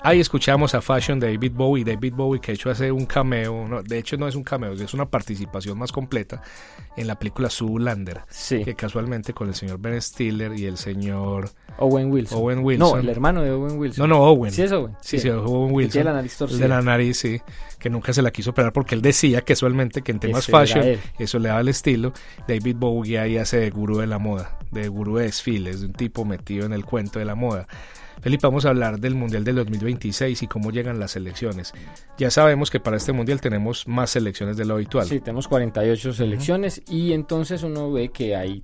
Ahí escuchamos a Fashion de David Bowie, que de hecho hace un cameo, no, de hecho no es un cameo, es una participación más completa en la película Zoolander, sí, que casualmente con el señor Ben Stiller y el señor Owen Wilson. No, el hermano de Owen Wilson. No, Owen. Sí, es Owen. Sí, Owen Wilson. Tiene la nariz torcida. El de la nariz, sí, que nunca se la quiso operar porque él decía casualmente que en temas fashion eso le daba el estilo. David Bowie ahí hace de gurú de la moda, de gurú de desfiles, de un tipo metido en el cuento de la moda. Felipe, vamos a hablar del Mundial del 2026 y cómo llegan las selecciones. Ya sabemos que para este Mundial tenemos más selecciones de lo habitual. Sí, tenemos 48 selecciones y entonces uno ve que hay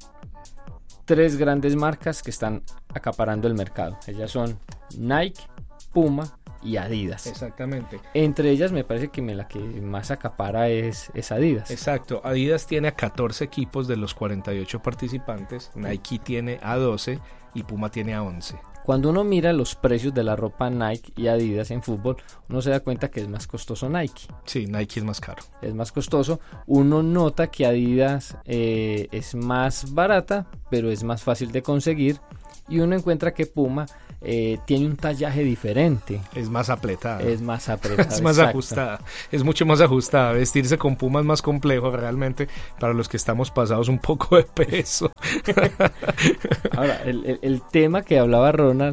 3 grandes marcas que están acaparando el mercado. Ellas son Nike, Puma y Adidas. Exactamente. Entre ellas me parece que la que más acapara es Adidas. Exacto. Adidas tiene a 14 equipos de los 48 participantes, Nike tiene a 12 y Puma tiene a 11. Cuando uno mira los precios de la ropa Nike y Adidas en fútbol, uno se da cuenta que es más costoso Nike. Sí, Nike es más caro. Es más costoso. Uno nota que Adidas es más barata, pero es más fácil de conseguir. Y uno encuentra que Puma tiene un tallaje diferente. Es más apretada. Es más apretada. Es más ajustada. Es mucho más ajustada. Vestirse con Puma es más complejo realmente para los que estamos pasados un poco de peso. Ahora, el tema que hablaba Ronald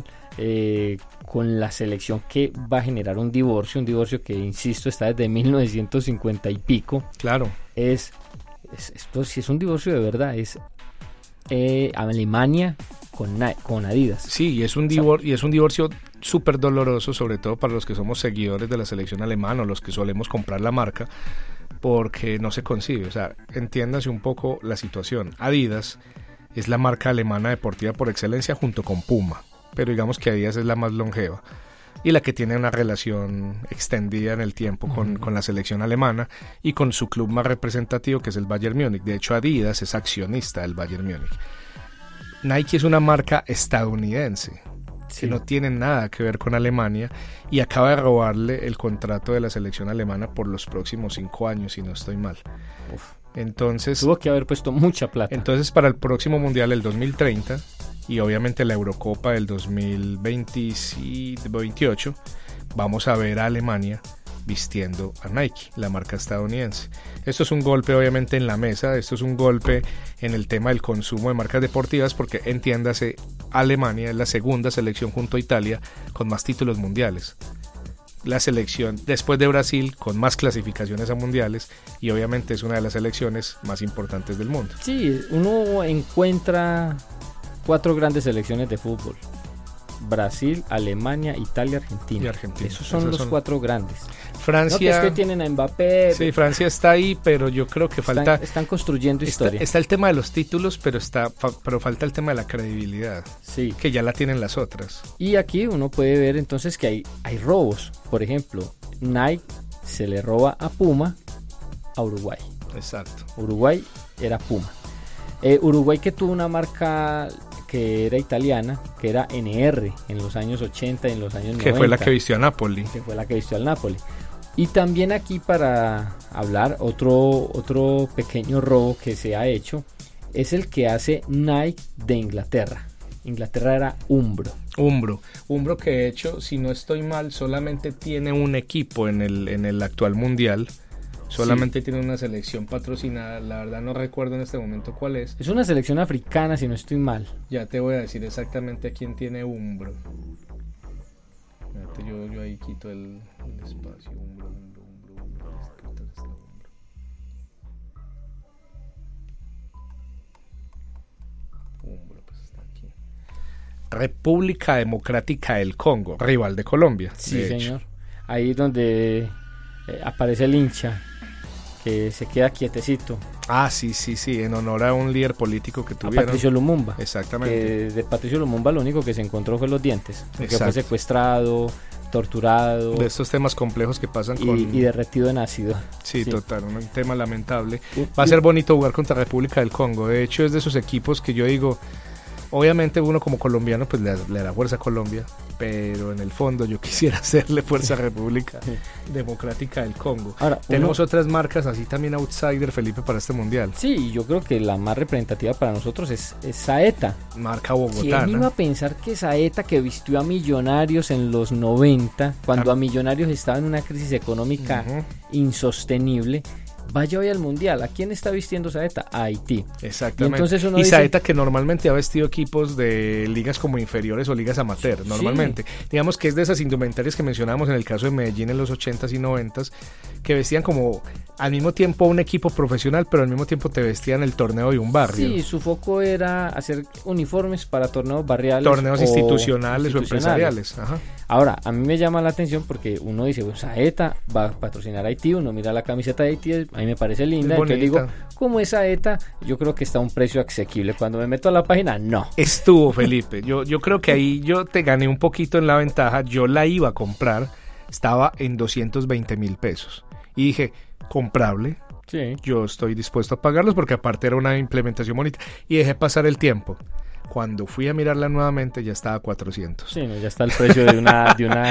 con la selección que va a generar un divorcio que, insisto, está desde 1950 y pico. Claro. Esto sí es un divorcio de verdad. Es Alemania con Adidas. Sí, y es un divorcio súper doloroso, sobre todo para los que somos seguidores de la selección alemana o los que solemos comprar la marca, porque no se concibe. O sea, entiéndase un poco la situación. Adidas es la marca alemana deportiva por excelencia junto con Puma, pero digamos que Adidas es la más longeva y la que tiene una relación extendida en el tiempo con la selección alemana y con su club más representativo, que es el Bayern Múnich. De hecho, Adidas es accionista del Bayern Múnich. Nike es una marca estadounidense, sí, que no tiene nada que ver con Alemania y acaba de robarle el contrato de la selección alemana por los próximos 5 años, si no estoy mal. Entonces, tuvo que haber puesto mucha plata. Entonces, para el próximo Mundial, el 2030, y obviamente la Eurocopa del 2028, vamos a ver a Alemania vistiendo a Nike, la marca estadounidense. Esto es un golpe obviamente en la mesa, esto es un golpe en el tema del consumo de marcas deportivas, porque entiéndase, Alemania es la segunda selección junto a Italia con más títulos mundiales. La selección después de Brasil con más clasificaciones a mundiales y obviamente es una de las selecciones más importantes del mundo. Sí, uno encuentra 4 grandes selecciones de fútbol: Brasil, Alemania, Italia, Argentina. Y Argentina. Esos son los 4 grandes. Francia, no, que es que tienen a Mbappé. Sí, Francia está ahí, pero yo creo que están construyendo historia. Está el tema de los títulos, pero falta el tema de la credibilidad. Sí. Que ya la tienen las otras. Y aquí uno puede ver entonces que hay robos. Por ejemplo, Nike se le roba a Puma a Uruguay. Exacto. Uruguay era Puma. Uruguay, que tuvo una marca que era italiana, que era NR en los años 80 y en los años 90. Que fue la que vistió a Napoli. Y también aquí, para hablar, otro pequeño robo que se ha hecho es el que hace Nike de Inglaterra. Inglaterra era Umbro, que de hecho, si no estoy mal, solamente tiene un equipo en el actual mundial. Solamente tiene una selección patrocinada, la verdad no recuerdo en este momento cuál es. Es una selección africana, si no estoy mal. Ya te voy a decir exactamente a quién tiene Umbro. Yo ahí quito el espacio. Umbro. Umbro, pues está aquí. República Democrática del Congo, rival de Colombia. Sí, señor. Ahí donde aparece el hincha, que se queda quietecito. Ah, sí, en honor a un líder político que tuvieron. A Patricio Lumumba. Exactamente. Que de Patricio Lumumba lo único que se encontró fue los dientes. Porque fue secuestrado, torturado. De estos temas complejos que pasan y derretido en ácido. Sí, total, un tema lamentable. Va a ser bonito jugar contra República del Congo. De hecho, es de esos equipos que yo digo, Obviamente uno como colombiano pues le da fuerza a Colombia, pero en el fondo yo quisiera hacerle fuerza a República Democrática del Congo. Ahora, tenemos otras marcas así también outsider, Felipe, para este mundial. Sí, yo creo que la más representativa para nosotros es Saeta. Marca bogotana. ¿Quién iba a pensar que Saeta, que vistió a Millonarios en los 90, cuando a Millonarios estaba en una crisis económica insostenible, vaya hoy al mundial? ¿A quién está vistiendo Saeta? A Haití. Exactamente. Y Saeta, que normalmente ha vestido equipos de ligas como inferiores o ligas amateur, normalmente. Sí. Digamos que es de esas indumentarias que mencionábamos en el caso de Medellín en los 80s y 90s, que vestían como al mismo tiempo un equipo profesional, pero al mismo tiempo te vestían el torneo de un barrio. Sí, su foco era hacer uniformes para torneos barriales. Torneos institucionales o empresariales. Ajá. Ahora, a mí me llama la atención porque uno dice, bueno, Saeta va a patrocinar a Haití, uno mira la camiseta de Haití, a mí me parece linda, entonces digo, ¿cómo es Saeta? Yo creo que está a un precio asequible. Cuando me meto a la página, no. Estuvo, Felipe, yo creo que ahí yo te gané un poquito en la ventaja, yo la iba a comprar, estaba en 220,000 pesos, y dije, comprable, sí. Yo estoy dispuesto a pagarlos porque aparte era una implementación bonita, y dejé pasar el tiempo. Cuando fui a mirarla nuevamente ya estaba a 400. Sí, no, ya está el precio de una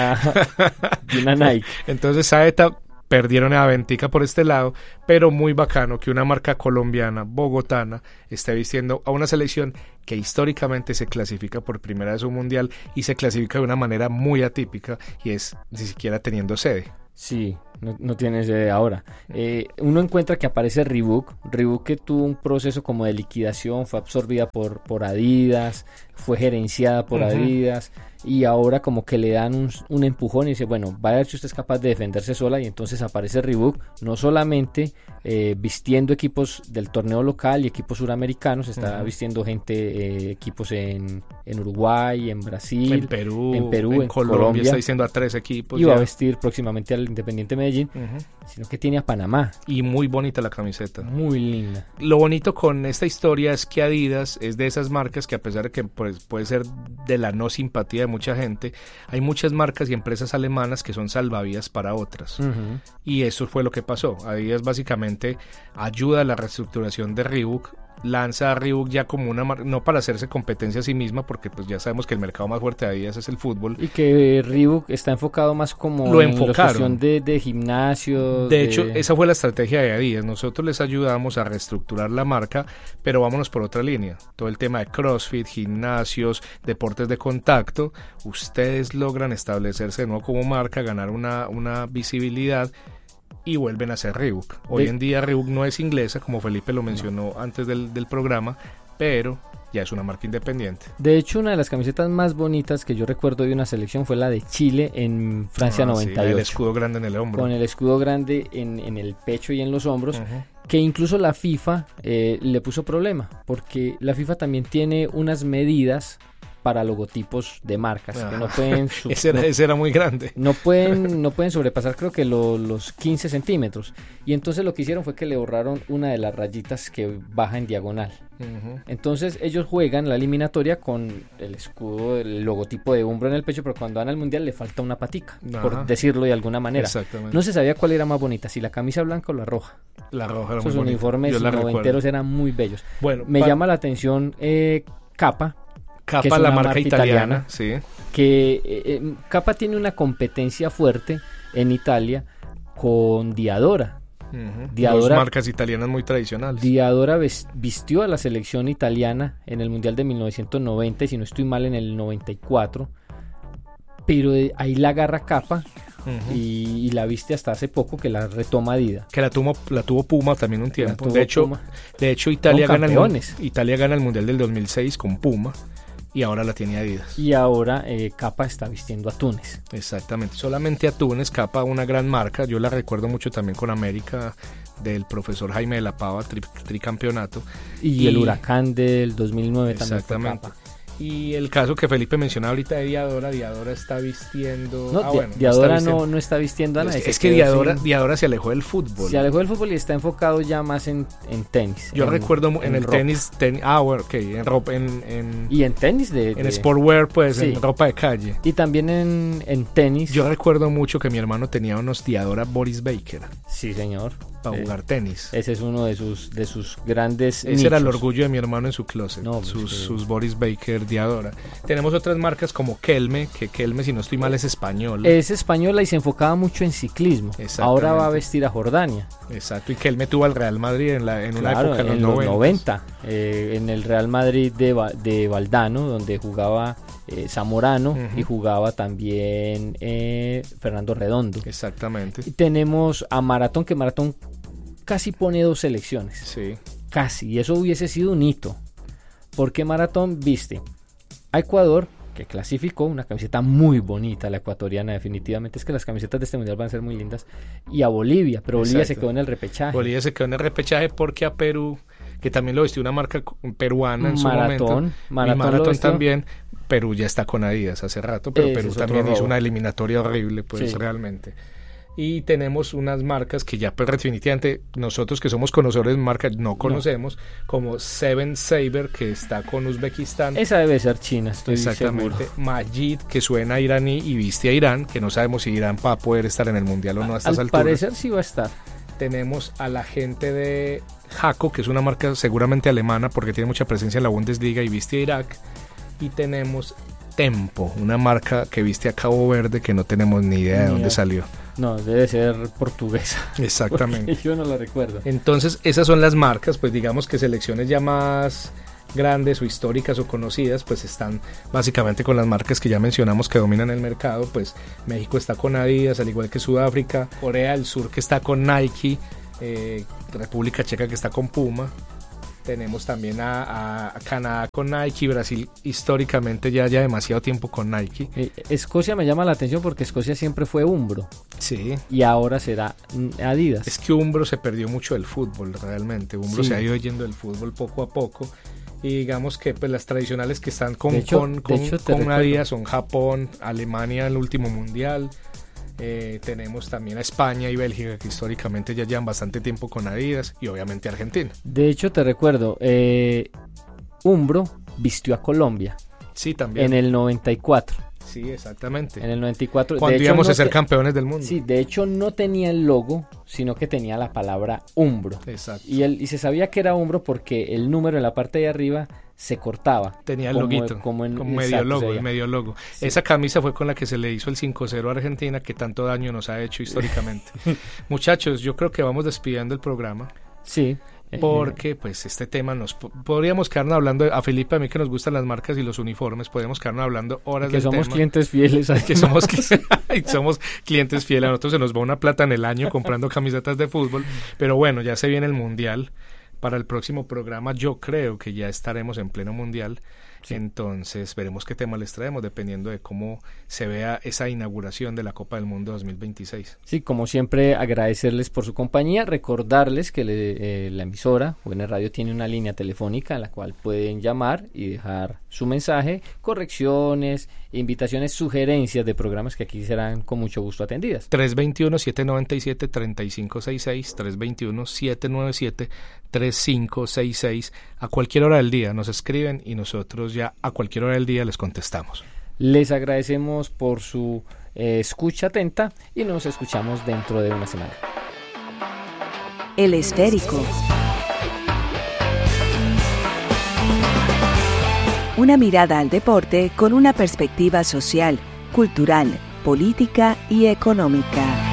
Nike. Entonces Saeta perdieron a ventica por este lado, pero muy bacano que una marca colombiana, bogotana, esté vistiendo a una selección que históricamente se clasifica por primera vez a un mundial y se clasifica de una manera muy atípica y es ni siquiera teniendo sede. Sí, no tiene sede ahora. Uno encuentra que aparece Reebok que tuvo un proceso como de liquidación, fue absorbida por Adidas, fue gerenciada por Adidas, y ahora como que le dan un empujón y dice, bueno, vaya si usted es capaz de defenderse sola, y entonces aparece Reebok, no solamente vistiendo equipos del torneo local y equipos suramericanos, está vistiendo gente, equipos en Uruguay, en Brasil, en Perú, en Colombia está diciendo a 3 equipos. Y va a vestir próximamente al Independiente Medellín, sino que tiene a Panamá. Y muy bonita la camiseta. Muy linda. Lo bonito con esta historia es que Adidas es de esas marcas que, a pesar de que pues, puede ser de la no simpatía de mucha gente, hay muchas marcas y empresas alemanas que son salvavidas para otras. Y eso fue lo que pasó. Adidas básicamente ayuda a la reestructuración de Reebok, lanza a Reebok ya como una marca, no para hacerse competencia a sí misma, porque pues ya sabemos que el mercado más fuerte de Adidas es el fútbol. Y que Reebok está enfocado más como lo en enfocaron. La cuestión de gimnasio. De hecho, esa fue la estrategia de Adidas. Nosotros les ayudamos a reestructurar la marca, pero vámonos por otra línea. Todo el tema de CrossFit, gimnasios, deportes de contacto, ustedes logran establecerse de nuevo como marca, ganar una visibilidad, y vuelven a ser Reebok. Hoy en día Reebok no es inglesa, como Felipe lo mencionó antes del programa, pero ya es una marca independiente. De hecho, una de las camisetas más bonitas que yo recuerdo de una selección fue la de Chile en Francia 98. Sí, el escudo grande en el hombro. Con el escudo grande en el pecho y en los hombros, que incluso la FIFA le puso problema, porque la FIFA también tiene unas medidas para logotipos de marcas que no pueden ese era muy grande, no pueden sobrepasar, creo que los 15 centímetros, y entonces lo que hicieron fue que le borraron una de las rayitas que baja en diagonal. Entonces ellos juegan la eliminatoria con el escudo, el logotipo de Umbro en el pecho, pero cuando van al mundial le falta una patica, por decirlo de alguna manera. No se sabía cuál era más bonita, si la camisa blanca o la roja. La roja era esos muy uniformes noventeros eran muy bellos. Bueno, me llama la atención Kappa, la marca italiana, sí. Que Kappa tiene una competencia fuerte en Italia con Diadora. Dos marcas italianas muy tradicionales. Diadora vistió a la selección italiana en el Mundial de 1990, y si no estoy mal en el 94, pero ahí la agarra Kappa y la viste hasta hace poco, que la retoma Adidas. Que la tuvo Puma también un tiempo. De hecho Italia gana el Mundial del 2006 con Puma. Y ahora la tiene Adidas. Y ahora Kappa está vistiendo a Túnez. Exactamente, solamente a Túnez. Kappa, una gran marca. Yo la recuerdo mucho también con América, del profesor Jaime de la Pava, tricampeonato. Y el Huracán del 2009 también fue Kappa. Y el caso que Felipe mencionaba ahorita de Diadora está vistiendo... Diadora no está vistiendo a nadie. Es que Diadora se alejó del fútbol. Se alejó del fútbol y está enfocado ya más en tenis. Yo recuerdo en el ropa. tenis... en ropa, y en tenis en sportwear, pues, sí. En ropa de calle. Y también en tenis. Yo recuerdo mucho que mi hermano tenía unos Diadora Boris Baker. Sí, señor. Para jugar tenis. Ese es uno de sus grandes Ese nichos. era el orgullo de mi hermano en su closet. No, pues sus Boris Baker Diadora. Tenemos otras marcas como Kelme, que Kelme, si no estoy mal, es española. Es española y se enfocaba mucho en ciclismo. Ahora va a vestir a Jordania. Exacto, y Kelme tuvo al Real Madrid en una época en los 90. En el Real Madrid de Valdano, donde jugaba Zamorano, y jugaba también Fernando Redondo. Exactamente. Y tenemos a Maratón, que Maratón casi pone 2 selecciones. Sí. Casi, y eso hubiese sido un hito. Porque Maratón viste a Ecuador, que clasificó, una camiseta muy bonita, la ecuatoriana, definitivamente. Es que las camisetas de este mundial van a ser muy lindas. Y a Bolivia, pero Bolivia se quedó en el repechaje. Bolivia se quedó en el repechaje porque a Perú, que también lo vistió una marca peruana en su momento. Maratón también. Perú ya está con Adidas hace rato, pero Perú también hizo una eliminatoria horrible, pues realmente. Y tenemos unas marcas que ya pues definitivamente nosotros que somos conocedores de marcas no conocemos, como Seven Saber, que está con Uzbekistán. Esa debe ser China, estoy seguro. Majid, que suena iraní y viste a Irán, que no sabemos si Irán va a poder estar en el mundial o no a estas alturas. Al parecer sí va a estar. Tenemos a la gente de Jaco, que es una marca seguramente alemana porque tiene mucha presencia en la Bundesliga y viste a Irak. Y tenemos Tempo, una marca que viste a Cabo Verde que no tenemos ni idea de dónde salió. No, debe ser portuguesa. Exactamente. Yo no la recuerdo. Entonces, esas son las marcas, pues digamos que selecciones ya más grandes o históricas o conocidas, pues están básicamente con las marcas que ya mencionamos que dominan el mercado. Pues México está con Adidas, al igual que Sudáfrica, Corea del Sur que está con Nike, República Checa que está con Puma. Tenemos también a Canadá con Nike, Brasil históricamente ya demasiado tiempo con Nike. Escocia me llama la atención porque Escocia siempre fue Umbro. Sí. Y ahora será Adidas. Es que Umbro se perdió mucho del fútbol realmente. Umbro se ha ido yendo del fútbol poco a poco. Y digamos que pues las tradicionales que están con Adidas son Japón, Alemania, el último mundial. Tenemos también a España y Bélgica, que históricamente ya llevan bastante tiempo con Adidas, y obviamente Argentina. De hecho te recuerdo, Umbro vistió a Colombia. Sí, también. En el 94. Sí, exactamente. En el 94. Cuando íbamos a ser campeones del mundo. Sí, de hecho no tenía el logo, sino que tenía la palabra Umbro. Exacto. Y se sabía que era Umbro porque el número en la parte de arriba se cortaba. Tenía el loguito, como medio logo. Sí. Esa camisa fue con la que se le hizo el 5-0 a Argentina, que tanto daño nos ha hecho históricamente. Muchachos, yo creo que vamos despidiendo el programa. Sí. Porque pues este tema podríamos quedarnos hablando, a Felipe, a mí que nos gustan las marcas y los uniformes, podríamos quedarnos hablando horas del tema. Que somos clientes fieles. Que somos clientes fieles. A nosotros se nos va una plata en el año comprando camisetas de fútbol, pero bueno, ya se viene el mundial. Para el próximo programa yo creo que ya estaremos en pleno mundial. Sí. Entonces veremos qué tema les traemos dependiendo de cómo se vea esa inauguración de la Copa del Mundo 2026. Sí, como siempre agradecerles por su compañía, recordarles que la emisora UN Radio tiene una línea telefónica a la cual pueden llamar y dejar su mensaje, correcciones, invitaciones, sugerencias de programas que aquí serán con mucho gusto atendidas. 321-797-3566, 321-797-3566, a cualquier hora del día nos escriben y nosotros ya a cualquier hora del día les contestamos. Les agradecemos por su escucha atenta y nos escuchamos dentro de una semana. El Esférico. Una mirada al deporte con una perspectiva social, cultural, política y económica.